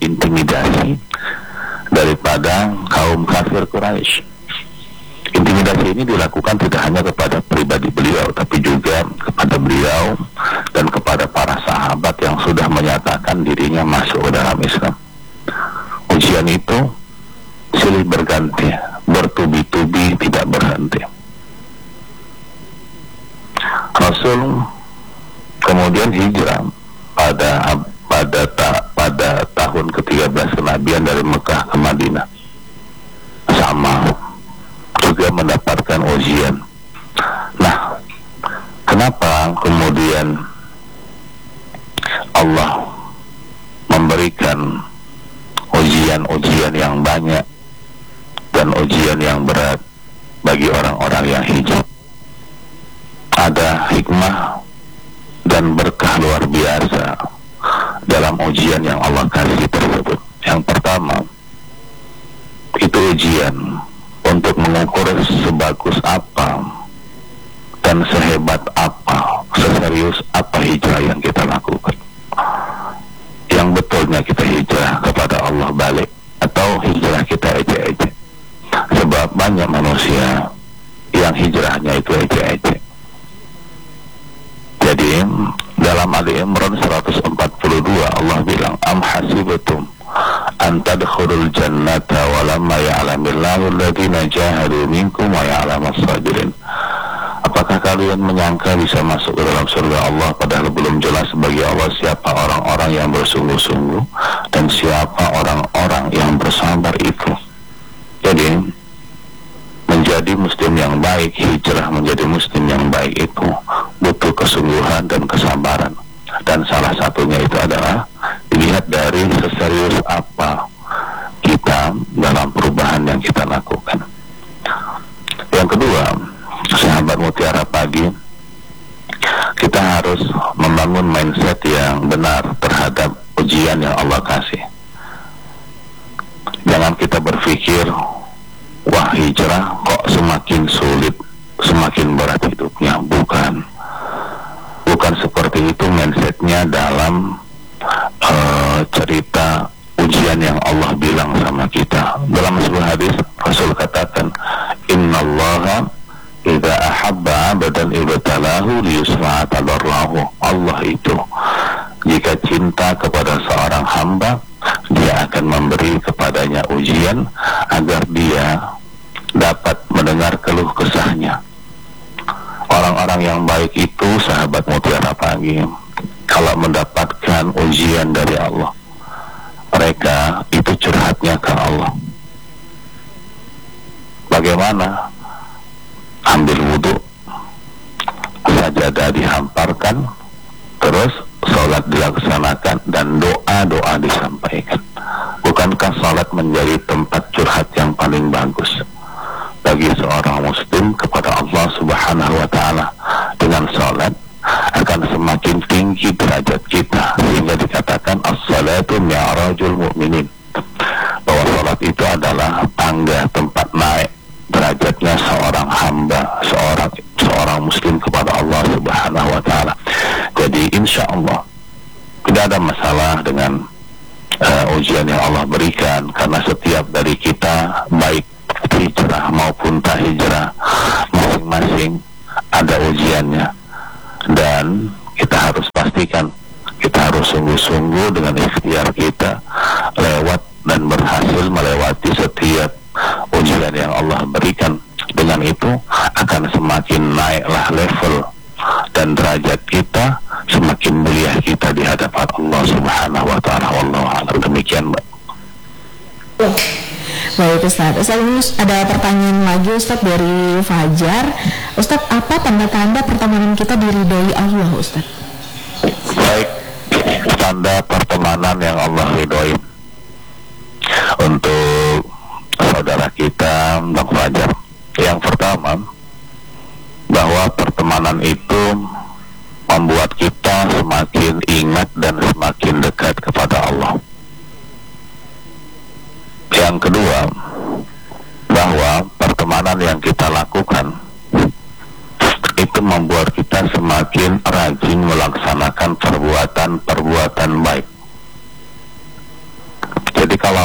intimidasi daripada kaum kafir Quraisy. Intimidasi ini dilakukan tidak hanya kepada pribadi beliau, tapi juga kepada beliau dan kepada para sahabat yang sudah menyatakan dirinya masuk ke dalam Islam. Ujian itu silih berganti, bertubi-tubi, tidak berhenti. Rasul kemudian hijrah pada tahun ke-13 kenabian dari Mekah ke Madinah. Sama juga mendapatkan ujian. Nah, kenapa kemudian Allah memberikan ujian-ujian yang banyak dan ujian yang berat bagi orang-orang yang hijrah? Ada hikmah dan berkah luar biasa dalam ujian yang Allah kasih tersebut. Yang pertama, itu ujian untuk mengukur sebagus apa dan sehebat apa, seserius apa hijrah yang kita lakukan. Yang betulnya kita hijrah kepada Allah balik, atau hijrah kita ejek-ejek. Sebab banyak manusia yang hijrahnya itu ejek-ejek. Jadi dalam Ali Imran 142 Allah bilang, am hasibatum an tadkhulul jannata wa lamma ya'lamillahu alladhina jahadu minkum wa ya'lamas sabirin. Apakah kalian menyangka bisa masuk ke dalam surga Allah padahal belum jelas bagi Allah siapa orang-orang yang bersungguh-sungguh dan siapa orang-orang yang bersabar itu. Jadi menjadi muslim yang baik, hijrah menjadi muslim yang baik itu butuh kesungguhan dan kesabaran. Dan salah satunya itu adalah dilihat dari seserius apa kita dalam perubahan yang kita lakukan. Yang kedua, sahabat Mutiara Pagi, kita harus membangun mindset yang benar terhadap ujian yang Allah kasih. Jangan kita berpikir, wah hijrah kok semakin sulit, semakin berat hidupnya. Bukan seperti itu mindsetnya dalam cerita ujian yang Allah bilang sama kita. Dalam sebuah hadis Rasul katakan, innallaha idza ahabba 'abdan ibtalahu liyusma'a tadarruhu. Allah itu jika cinta kepada seorang hamba, dia akan memberi kepadanya ujian agar dia dapat mendengar keluh kesahnya. Orang-orang yang baik itu, sahabat Mutiara Pagi, kalau mendapatkan ujian dari Allah, mereka itu curhatnya ke Allah. Bagaimana? Ambil wudhu, sajadah dihamparkan, terus sholat dilaksanakan, dan doa-doa disampaikan. Bukankah sholat menjadi tempat curhat yang paling bagus bagi seorang muslim kepada Allah Subhanahu wa ta'ala? Dengan sholat akan semakin tinggi derajat kita, sehingga dikatakan as-salatu mi'rajul mu'minin, bahwa sholat itu adalah tangga tempat naik derajatnya seorang hamba, seorang muslim kepada Allah Subhanahu wa ta'ala. Jadi insya Allah tidak ada masalah dengan ujian yang Allah berikan, karena setiap dari kita, baik hijrah maupun tak hijrah, masing-masing ada ujiannya. Dan kita harus pastikan, kita harus sungguh-sungguh dengan ikhtiar kita lewat dan berhasil melewati setiap ujian yang Allah berikan. Dengan itu akan semakin naiklah level dan derajat kita, semakin mulia kita di hadapan Allah Subhanahu wa ta'ala. Wallahu a'lam. Demikian, Mbak. Baik Ustaz, ada pertanyaan lagi Ustaz dari Fajar. Ustaz, apa tanda-tanda pertemanan kita diridhoi Allah, Ustaz? Baik, tanda pertemanan yang Allah ridhoi untuk saudara kita Bang Fajar. Yang pertama, bahwa pertemanan itu membuat kita semakin ingat dan semakin dekat kepada Allah. Yang kedua, bahwa pertemanan yang kita lakukan itu membuat kita semakin rajin melaksanakan perbuatan-perbuatan baik.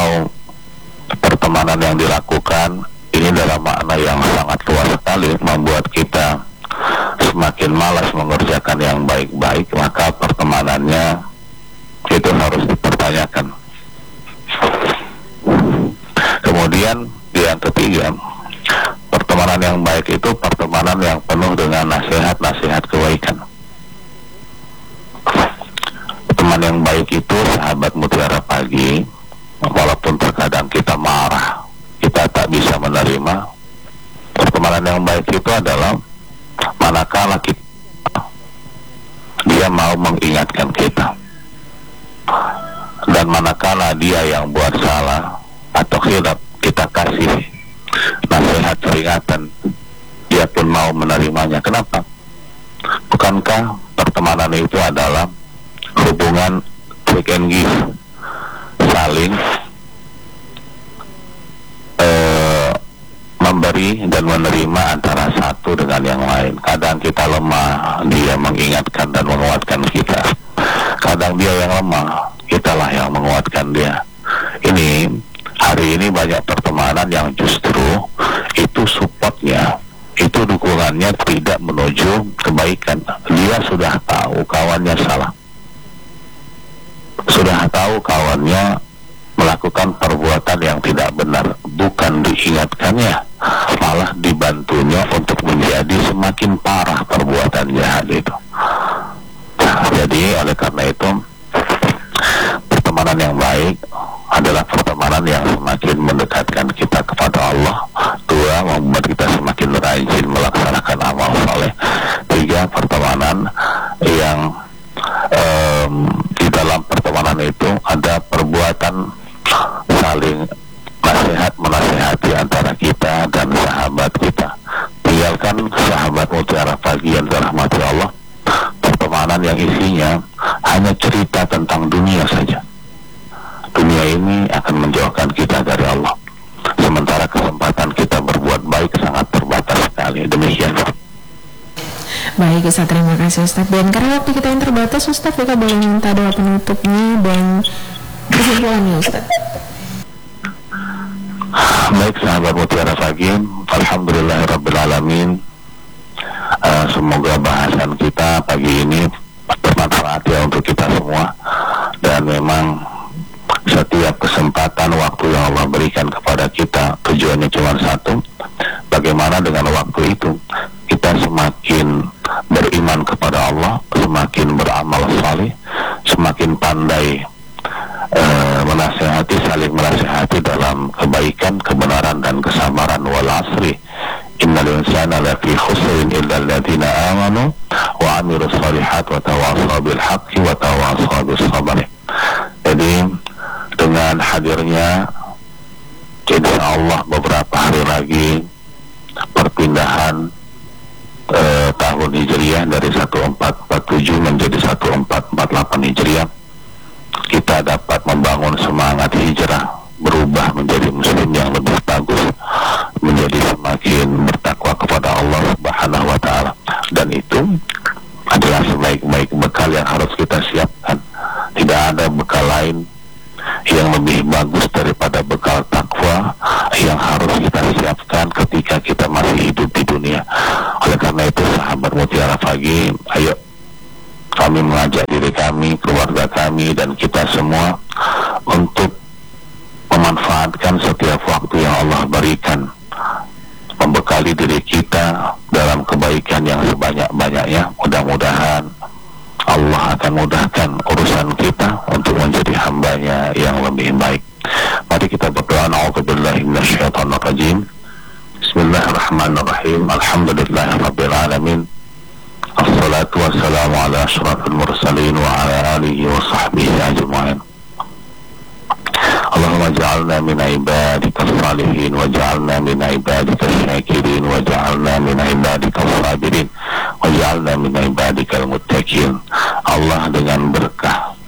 atau pertemanan yang dilakukan ini dalam makna yang sangat luas sekali, membuat kita semakin malas mengerjakan yang baik-baik, maka pertemanannya itu harus dipertanyakan. Kemudian yang ketiga, pertemanan yang baik itu pertemanan yang penuh dengan nasihat-nasihat kebaikan. Teman yang baik itu sahabat Mutiara Pagi, walaupun terkadang kita marah, kita tak bisa menerima, pertemanan yang baik itu adalah manakala dia mau mengingatkan kita, dan manakala dia yang buat salah atau khilaf, kita kasih nasihat peringatan, dia pun mau menerimanya. Kenapa? Bukankah pertemanan itu adalah hubungan take and give, saling memberi dan menerima antara satu dengan yang lain. Kadang kita lemah, dia mengingatkan dan menguatkan kita. Kadang dia yang lemah, kitalah yang menguatkan dia. Ini hari ini banyak pertemanan yang justru itu supportnya, itu dukungannya tidak menuju kebaikan. Dia sudah tahu kawannya salah, sudah tahu kawannya melakukan perbuatan yang tidak benar, bukan diingatkannya, malah dibantunya untuk menjadi semakin parah perbuatan jahat itu. Jadi oleh karena itu, pertemanan yang baik adalah pertemanan yang semakin mendekatkan kita kepada Allah. Dua, membuat kita semakin rajin melaksanakan amal soleh. Tiga, pertemanan yang di dalam pertemanan itu ada perbuatan saling nasihat menasihati antara kita dan sahabat kita. Tinggalkan sahabat Mutiara Pagi yang dirahmati Allah, pertemanan yang isinya hanya cerita tentang dunia saja. Dunia ini akan menjauhkan kita dari Allah, sementara kesempatan kita berbuat baik sangat terbatas sekali. Demikian. Baik Ustaz, terima kasih Ustaz. Dan karena waktu kita yang terbatas, Ustaz, kita boleh minta doa penutupnya dan kesimpulannya, Ustaz. Baik sahabat Mutiara Pagi, alhamdulillahirrabbilalamin. Semoga bahasan kita pagi ini bermanfaat ya untuk kita semua. Dan memang setiap kesempatan waktu yang Allah berikan kepada kita, tujuannya cuma satu: bagaimana dengan waktu itu kita semakin beriman kepada Allah, semakin beramal saleh, semakin pandai menasihati, saling menasihati dalam kebaikan, kebenaran dan kesabaran. Wal asri innal insana lafi khusrin illa alladziina aamanu wa 'amilus shalihat wa tawassaw bil haqqi wa tawassaw bis sabr. Jadi dengan hadirnya insyaallah beberapa hari lagi perpindahan tahun Hijriah dari 1447 menjadi 1448 Hijriah, kita dapat membangun semangat hijrah, berubah menjadi muslim yang lebih bagus, menjadi semakin bertakwa kepada Allah Subhanahu wa Ta'ala. Dan itu adalah sebaik-baik bekal yang harus kita siapkan. Tidak ada bekal lain yang lebih bagus daripada bekal takwa yang harus kita siapkan ketika kita masih hidup di dunia. Oleh karena itu sahabat Mutiara Pagi, ayo kami mengajak diri kami, keluarga kami, dan kita semua untuk memanfaatkan setiap waktu yang Allah berikan, membekali diri kita dalam kebaikan yang sebanyak-banyaknya. Mudah-mudahan Allah akan mudahkan urusan kita untuk menjadi hambanya yang lebih baik. Mari kita berdoa. A'udzubillahi minasyaitonir rajim. Bismillahirrahmanirrahim. Alhamdulillahirabbil alamin. Assalatu wassalamu ala asyrafil mursalin wa ala alihi wa sahbihi ajma'in. Allahumma ja'alna min ibadika salihin wa ja'alna min ibadika syakirin wa ja'alna min ibadika sabirin wa ja'alna min ibadika al-muttaqin. Allah dengan berkah